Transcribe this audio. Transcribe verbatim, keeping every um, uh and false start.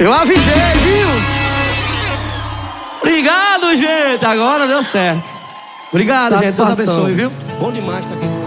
Eu avisei, viu? Obrigado, gente. Agora deu certo. Obrigado, gente. Deus abençoe, viu? Bom demais estar aqui.